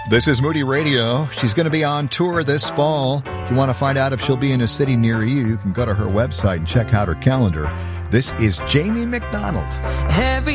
This is Moody Radio. She's going to be on tour this fall. If you want to find out if she'll be in a city near you, you can go to her website and check out her calendar. This is Jamie McDonald. Every